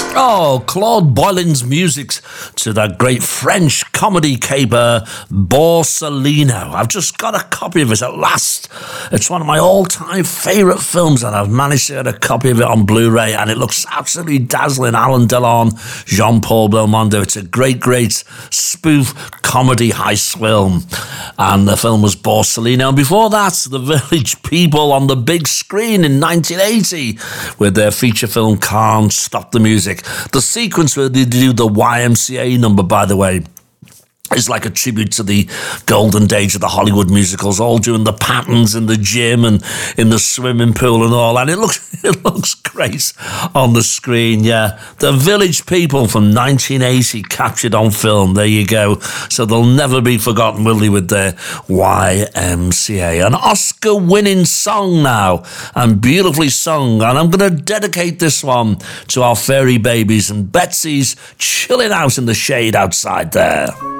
Oh, Claude Boylan's music to that great French comedy caper, Borsalino. I've just got a copy of it at last. It's one of my all-time favourite films, and I've managed to get a copy of it on Blu-ray, and it looks absolutely dazzling. Alain Delon, Jean-Paul Belmondo. It's a great, great spoof comedy heist film, and the film was Borsalino. And before that, The Village People on the big screen in 1980 with their feature film Can't Stop the Music. The sequence where they do the YMCA number, by the way, is like a tribute to the golden days of the Hollywood musicals, all doing the patterns in the gym and in the swimming pool and all, and it looks great on the screen, yeah. The Village People from 1980 captured on film, there you go. So they'll never be forgotten, will they, with their YMCA. An Oscar-winning song now, and beautifully sung, and I'm going to dedicate this one to our fairy babies, and Betsy's chilling out in the shade outside there.